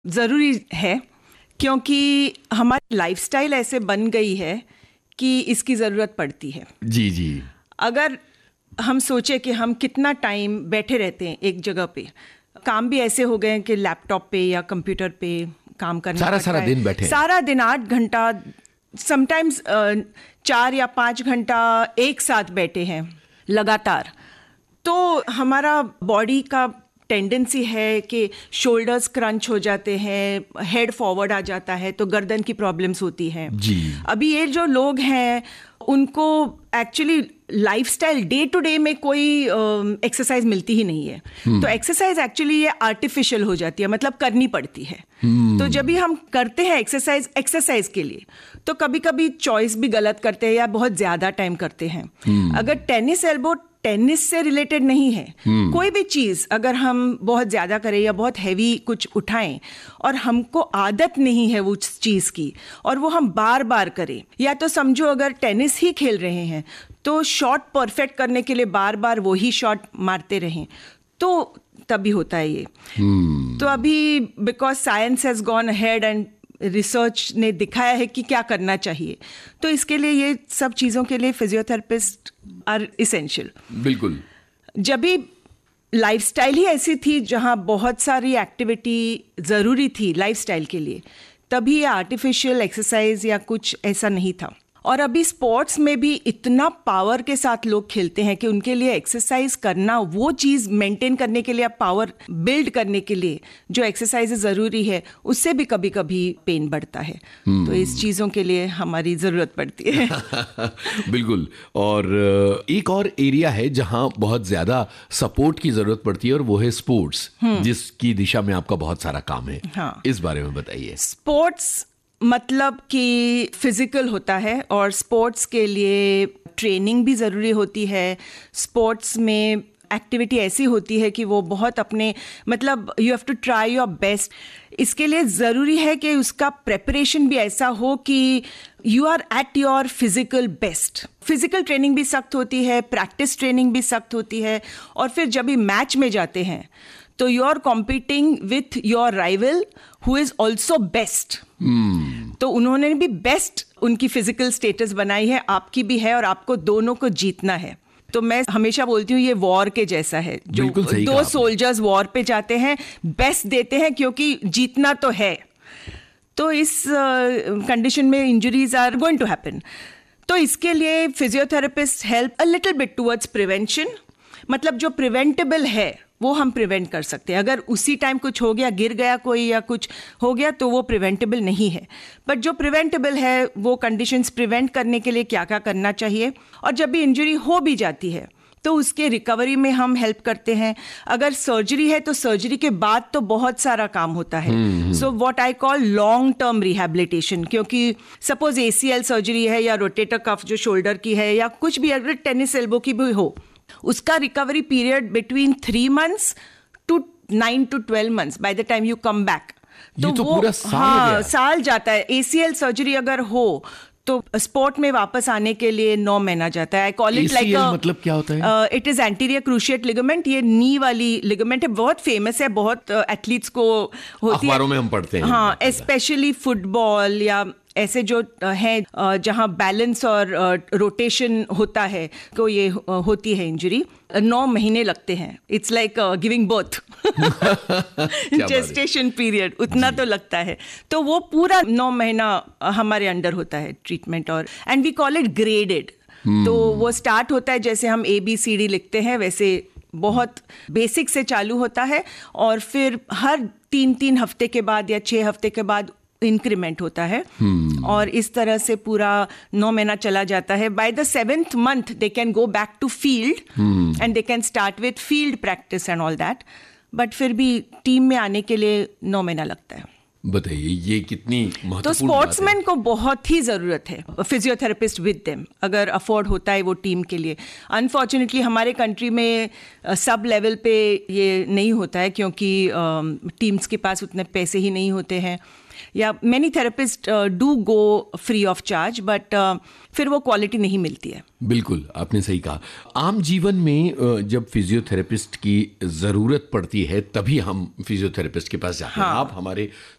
ज़रूरी है, क्योंकि हमारी लाइफस्टाइल ऐसे बन गई है कि इसकी ज़रूरत पड़ती है। जी जी। अगर हम सोचे कि हम कितना टाइम बैठे रहते हैं एक जगह पे, काम भी ऐसे हो गए हैं कि लैपटॉप पे या कंप्यूटर पे काम करना पड़ता है। सारा दिन बैठे, सारा दिन 8 घंटा, समटाइम्स 4 या 5 घंटा एक साथ बैठे हैं लगातार, तो हमारा बॉडी का टेंडेंसी है कि शोल्डर्स क्रंच हो जाते हैं, हेड फॉरवर्ड आ जाता है, तो गर्दन की प्रॉब्लम्स होती हैं जी। अभी ये जो लोग हैं उनको actually lifestyle day to day में कोई एक्सरसाइज मिलती ही नहीं है, तो एक्सरसाइज एक्चुअली ये आर्टिफिशियल हो जाती है, मतलब करनी पड़ती है। तो जब भी हम करते हैं एक्सरसाइज के लिए, तो कभी कभी चॉइस भी गलत करते हैं या बहुत ज्यादा टाइम करते हैं। अगर टेनिस एल्बो टेनिस से रिलेटेड नहीं है, कोई भी चीज अगर हम बहुत ज्यादा करें या बहुत हैवी कुछ उठाएं और हमको आदत नहीं है वो चीज की और वो हम बार बार करें, या तो समझो अगर टेनिस ही खेल रहे हैं तो शॉट परफेक्ट करने के लिए बार बार वो ही शॉट मारते रहें, तो तभी होता है ये। तो अभी because science has gone ahead and research ने दिखाया है कि क्या करना चाहिए, तो इसके लिए ये सब चीज़ों के लिए फिजियोथेरेपिस्ट आर इसेंशियल। बिल्कुल। जब भी लाइफस्टाइल ही ऐसी थी जहाँ बहुत सारी एक्टिविटी ज़रूरी थी लाइफस्टाइल के लिए, तभी ये आर्टिफिशियल एक्सरसाइज या कुछ ऐसा नहीं था। और अभी स्पोर्ट्स में भी इतना पावर के साथ लोग खेलते हैं कि उनके लिए एक्सरसाइज करना, वो चीज़ मेंटेन करने के लिए, पावर बिल्ड करने के लिए जो एक्सरसाइज ज़रूरी है, उससे भी कभी कभी पेन बढ़ता है। तो इस चीज़ों के लिए हमारी ज़रूरत पड़ती है। बिल्कुल। और एक और एरिया है जहां बहुत ज़्यादा सपोर्ट की ज़रूरत पड़ती है और वो है स्पोर्ट्स, जिसकी दिशा में आपका बहुत सारा काम है। हाँ। इस बारे में बताइए। स्पोर्ट्स मतलब कि फिजिकल होता है और स्पोर्ट्स के लिए ट्रेनिंग भी ज़रूरी होती है। स्पोर्ट्स में एक्टिविटी ऐसी होती है कि वो बहुत अपने, मतलब you have to try your best. इसके लिए ज़रूरी है कि उसका प्रेपरेशन भी ऐसा हो कि you are at your physical best. Physical training भी सख्त होती है, प्रैक्टिस ट्रेनिंग भी सख्त होती है, और फिर जब भी मैच में जाते हैं तो you are competing with your rival who is also best. तो उन्होंने भी बेस्ट उनकी फिजिकल स्टेटस बनाई है, आपकी भी है, और आपको दोनों को जीतना है। तो मैं हमेशा बोलती हूँ ये वॉर के जैसा है, जो दो सोल्जर्स वॉर पे जाते हैं, बेस्ट देते हैं क्योंकि जीतना तो है। तो इस कंडीशन में injuries are going to happen. तो इसके लिए physiotherapist help a little bit towards prevention, मतलब जो प्रिवेंटेबल है वो हम प्रिवेंट कर सकते हैं। अगर उसी टाइम कुछ हो गया, गिर गया कोई या कुछ हो गया, तो वो प्रिवेंटेबल नहीं है। बट जो प्रिवेंटेबल है वो कंडीशंस प्रिवेंट करने के लिए क्या क्या करना चाहिए, और जब भी इंजरी हो भी जाती है तो उसके रिकवरी में हम हेल्प करते हैं। अगर सर्जरी है तो सर्जरी के बाद तो बहुत सारा काम होता है। So what I call long term rehabilitation, क्योंकि सपोज ACL सर्जरी है या रोटेटर कफ जो शोल्डर की है, या कुछ भी, अगर टेनिस एल्बो की भी हो, उसका recovery period between 3 months to 9 to 12 months by the time you come back. तो वो पूरा साल जाता है। ACL सर्जरी अगर हो तो स्पोर्ट में वापस आने के लिए 9 महीना जाता है। आई कॉल इट लाइक, मतलब क्या होता है? It is anterior cruciate ligament. ये नी वाली लिगामेंट है, बहुत फेमस है, बहुत एथलीट्स को होती है, अखबारों में हम पढ़ते हैं। हाँ, स्पेशली फुटबॉल या ऐसे जो है जहाँ बैलेंस और रोटेशन होता है, तो ये होती है इंजरी। 9 महीने लगते हैं। It's like giving birth, gestation period उतना तो लगता है। तो वो पूरा 9 महीना हमारे अंडर होता है ट्रीटमेंट, और and we call it graded. तो वो स्टार्ट होता है जैसे हम ABCD लिखते हैं, वैसे बहुत बेसिक से चालू होता है, और फिर हर 3 हफ्ते के बाद या 6 हफ्ते के बाद इंक्रीमेंट होता है, और इस तरह से पूरा 9 महीना चला जाता है। By the 7th month they can go back to field and they can start with field practice and all that, but फिर भी टीम में आने के लिए 9 महीना लगता है। बताइए ये कितनी महत्वपूर्ण तो स्पोर्ट्समैन को बहुत ही ज़रूरत है फिजियोथेरेपिस्ट विद देम, अगर अफोर्ड होता है वो टीम के लिए। अनफॉर्चुनेटली हमारे कंट्री में सब लेवल पे ये नहीं होता है, क्योंकि टीम्स के पास उतने पैसे ही नहीं होते हैं, या many therapist do go free of charge, but फिर वो क्वालिटी नहीं मिलती है। बिल्कुल, आपने सही कहा। आम जीवन में जब फिजियोथेरेपिस्ट की ज़रूरत पड़ती है तभी हम फिजियोथेरेपिस्ट के पास जाते हैं। आप हमारे